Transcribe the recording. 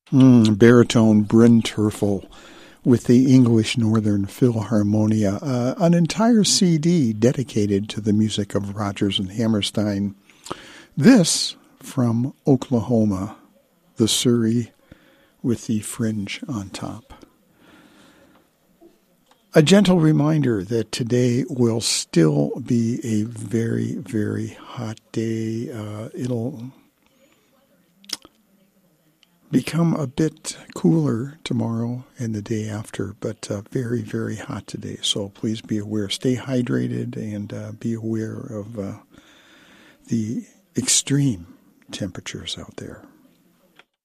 Baritone Bryn Terfel with the English Northern Philharmonia, an entire CD dedicated to the music of Rodgers and Hammerstein. This from Oklahoma, the Surrey with the fringe on top. A gentle reminder that today will still be a very, very hot day. It'll become a bit cooler tomorrow and the day after, but very, very hot today. So please be aware. Stay hydrated and be aware of the extreme temperatures out there.